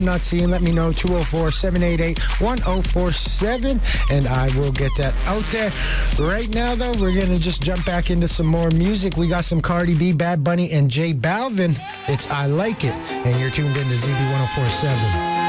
not seeing, let me know. 204-788-1047, and I will get that out there. Right now, though, we're going to just jump back into some more music. We got some Cardi B, Bad Bunny, and J Balvin. It's I Like It, and you're tuned into ZB 1047.